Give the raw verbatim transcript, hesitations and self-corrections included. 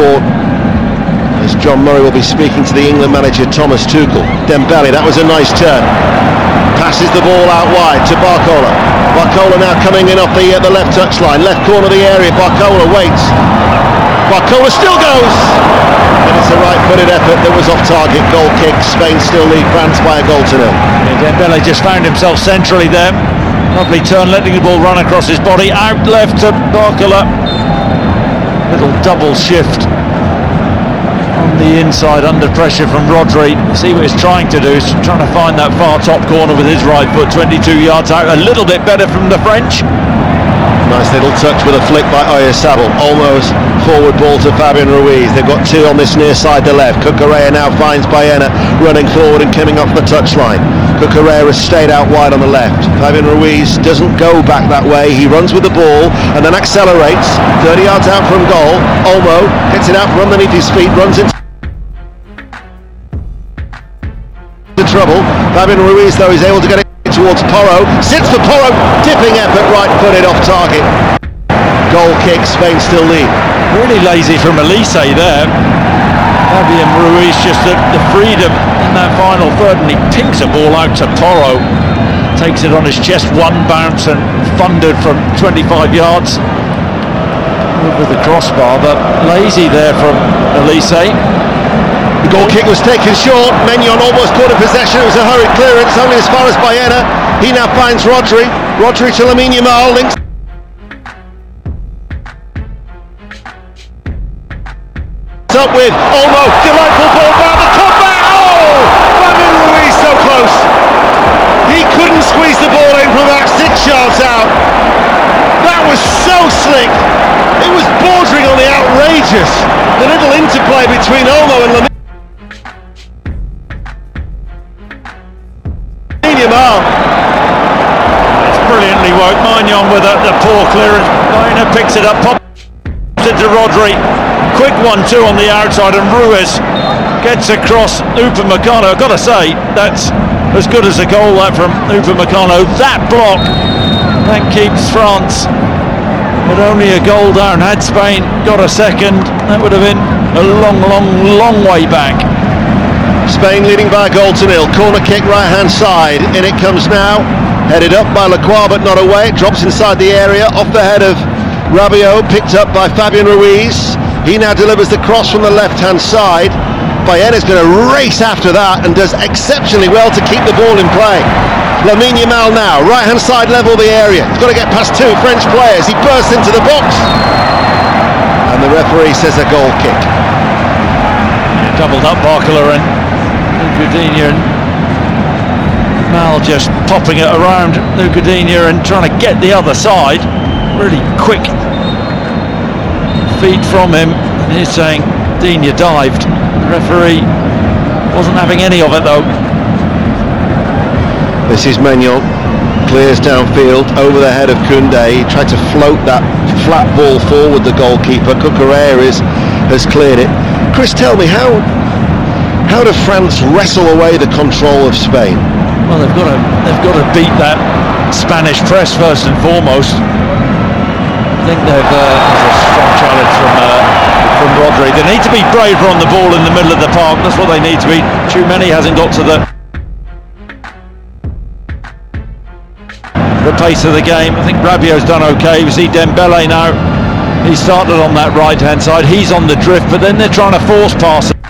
sport, as John Murray will be speaking to the England manager Thomas Tuchel. Dembele, that was a nice turn. Passes the ball out wide to Barcola. Barcola now coming in off the, uh, the left touchline, left corner of the area. Barcola waits. Barcola still goes! And it's a right-footed effort that was off target. Goal kick. Spain still lead France by a goal to nil. Yeah, Dembele just found himself centrally there. Lovely turn, letting the ball run across his body. Out left to Barcola. Little double shift on the inside under pressure from Rodri. See what he's trying to do. He's trying to find that far top corner with his right foot. twenty-two yards out. A little bit better from the French. Nice little touch with a flick by Oyarzabal. Almost forward ball to Fabian Ruiz. They've got two on this near side to left. Cucurella now finds Baena running forward and coming off the touchline. Cucurella has stayed out wide on the left. Fabian Ruiz doesn't go back that way. He runs with the ball and then accelerates. thirty yards out from goal. Olmo gets it out from underneath his feet, runs into trouble. Fabian Ruiz though is able to get it towards Porro, sits for Porro, tipping effort, right-footed off target. Goal kick, Spain still lead. Really lazy from Elise there. Fabian Ruiz just the, the freedom in that final third, and he pinks a ball out to Porro. Takes it on his chest, one bounce and thundered from twenty-five yards over the crossbar, but lazy there from Elise. The goal kick was taken short. Maignan almost caught in possession. It was a hurried clearance, only as far as Baena. He now finds Rodri. Rodri to Lamine Yamal. Links. It's up with Olmo. Delightful ball down the top back. Oh! Fabian Ruiz so close. He couldn't squeeze the ball in from about six yards out. That was so slick. It was bordering on the outrageous. The little interplay between Olmo and Lamine Yamal. It's brilliantly worked. Maignan with a, the poor clearance. Baena picks it up, pops it to Rodri. Quick one two on the outside, and Ruiz gets across Upamecano. I've got to say, that's as good as a goal that from Upamecano. That block, that keeps France at only a goal down. Had Spain got a second, that would have been a long, long, long way back. Spain leading by a goal to nil. Corner kick right hand side. In it comes now. Headed up by Lacroix but not away. It drops inside the area. Off the head of Rabiot. Picked up by Fabian Ruiz. He now delivers the cross from the left hand side. Baena's going to race after that and does exceptionally well to keep the ball in play. Lamine Yamal now. Right hand side level of the area. He's got to get past two French players. He bursts into the box. And the referee says a goal kick. Yeah, doubled up Barcola and Nucadinha, and Mal just popping it around Nucadinha and trying to get the other side. Really quick feet from him. And he's saying Digne dived. The referee wasn't having any of it though. This is Maignan. Clears downfield over the head of Koundé. He tried to float that flat ball forward, the goalkeeper. Cucurella is, has cleared it. Chris, tell me, how how do France wrestle away the control of Spain? Well, they've got to they've got to beat that Spanish press first and foremost. I think they've uh, there's a strong challenge from uh, from Rodri. They need to be braver on the ball in the middle of the park. That's what they need to be. Tchouameni hasn't got to the the pace of the game. I think Rabiot's done okay. We see Dembele now. He started on that right hand side. He's on the drift, but then they're trying to force pass.